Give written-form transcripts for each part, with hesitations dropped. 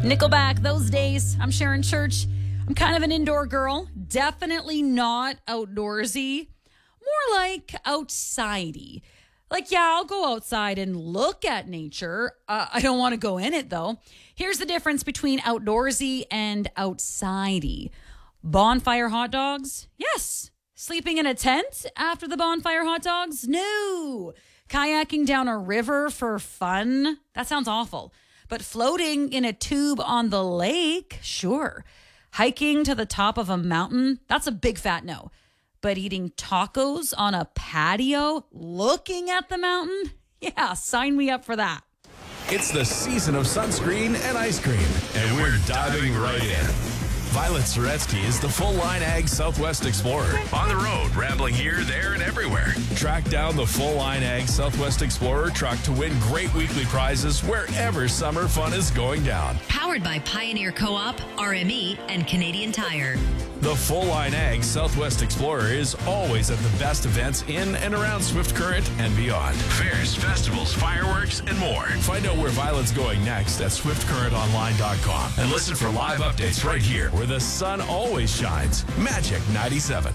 Nickelback, Those Days. I'm Sharon Church. I'm kind of an indoor girl. Definitely not outdoorsy. More like outsidey. Like, yeah, I'll go outside and look at nature. I don't want to go in it, though. Here's the difference between outdoorsy and outsidey. Bonfire hot dogs? Yes. Sleeping in a tent after the bonfire hot dogs? No. Kayaking down a river for fun? That sounds awful. But floating in a tube on the lake? Sure. Hiking to the top of a mountain? That's a big fat no. But eating tacos on a patio, looking at the mountain? Yeah, sign me up for that. It's the season of sunscreen and ice cream, and we're diving right in. Violet Soretsky is the full-line Ag Southwest Explorer. On the road, rambling here, there, and everywhere. Track down the full-line Ag Southwest Explorer truck to win great weekly prizes wherever summer fun is going down. Powered by Pioneer Co-op, RME, and Canadian Tire. The full-line Ag Southwest Explorer is always at the best events in and around Swift Current and beyond. Fairs, festivals, fireworks, and more. Find out where Violet's going next at swiftcurrentonline.com and listen for live updates right here where the sun always shines. Magic 97.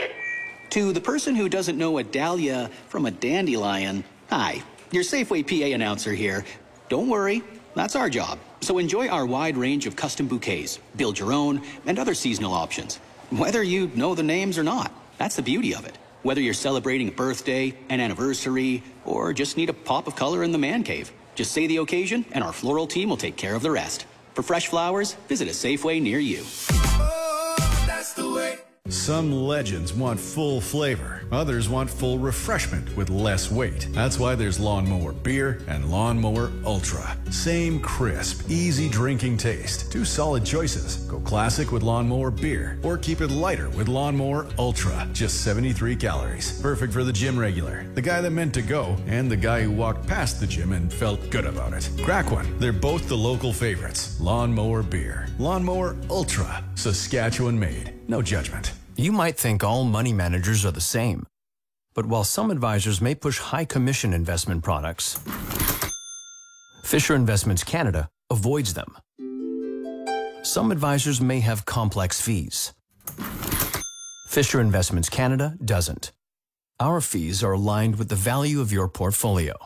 To the person who doesn't know a dahlia from a dandelion, hi, your Safeway PA announcer here. Don't worry, that's our job. So enjoy our wide range of custom bouquets, build your own, and other seasonal options. Whether you know the names or not, that's the beauty of it. Whether you're celebrating a birthday, an anniversary, or just need a pop of color in the man cave, just say the occasion and our floral team will take care of the rest. For fresh flowers, visit a Safeway near you. Oh, that's the way. Some legends want full flavor. Others want full refreshment with less weight. That's why there's Lawnmower Beer and Lawnmower Ultra. Same crisp, easy drinking taste. Two solid choices. Go classic with Lawnmower Beer or keep it lighter with Lawnmower Ultra. Just 73 calories. Perfect for the gym regular, the guy that meant to go, and the guy who walked past the gym and felt good about it. Crack one. They're both the local favorites. Lawnmower Beer. Lawnmower Ultra. Saskatchewan made. No judgment. You might think all money managers are the same. But while some advisors may push high commission investment products, Fisher Investments Canada avoids them. Some advisors may have complex fees. Fisher Investments Canada doesn't. Our fees are aligned with the value of your portfolio.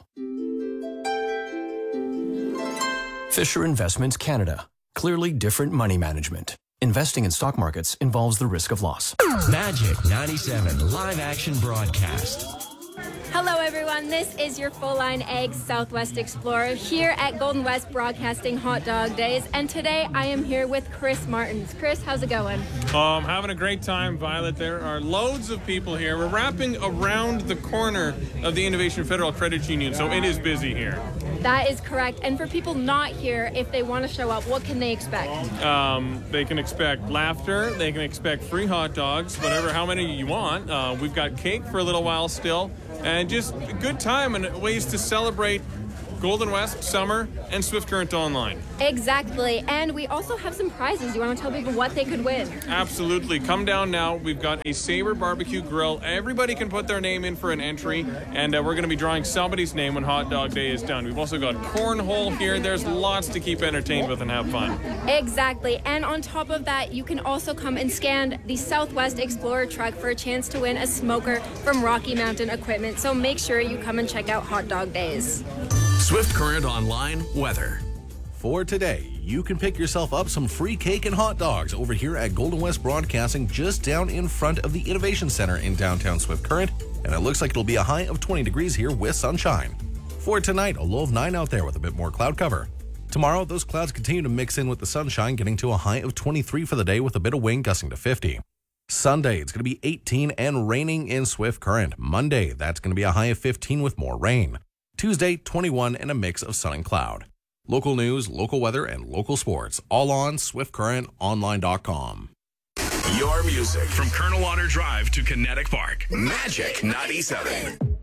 Fisher Investments Canada. Clearly different money management. Investing in stock markets involves the risk of loss. Magic 97 live action broadcast. Hello everyone, this is your Full Line Ag Southwest Explorer here at Golden West Broadcasting Hot Dog Days, and today I am here with Chris Martins. Chris, how's it going? Having a great time, Violet. There are loads of people here. We're wrapping around the corner of the Innovation Federal Credit Union, so it is busy here. That is correct. And for people not here, if they want to show up, what can they expect? They can expect laughter. They can expect free hot dogs, how many you want. We've got cake for a little while still. And just a good time and ways to celebrate Golden West, summer, and Swift Current Online. Exactly. And we also have some prizes. You want to tell people what they could win? Absolutely. Come down now. We've got a Sabre Barbecue Grill. Everybody can put their name in for an entry, and we're going to be drawing somebody's name when Hot Dog Day is done. We've also got cornhole here. There's lots to keep entertained with and have fun. Exactly. And on top of that, you can also come and scan the Southwest Explorer truck for a chance to win a smoker from Rocky Mountain Equipment. So make sure you come and check out Hot Dog Days. Swift Current Online weather. For today, you can pick yourself up some free cake and hot dogs over here at Golden West Broadcasting, just down in front of the Innovation Center in downtown Swift Current, and it looks like it'll be a high of 20 degrees here with sunshine. For tonight, a low of 9 out there with a bit more cloud cover. Tomorrow, those clouds continue to mix in with the sunshine, getting to a high of 23 for the day with a bit of wind gusting to 50. Sunday, it's going to be 18 and raining in Swift Current. Monday, that's going to be a high of 15 with more rain. Tuesday, 21 and a mix of sun and cloud. Local news, local weather, and local sports, all on swiftcurrentonline.com. Your music from Colonel Otter Drive to Kinetic Park. Magic 97.